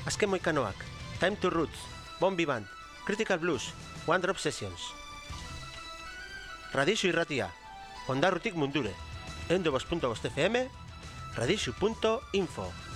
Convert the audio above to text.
Azken Moikanoak, Time to Roots, Bombi Band, Critical Blues, One Drop Sessions. Radixu irratia, Ondarrutik mundure, 102.5 FM, radixu.info.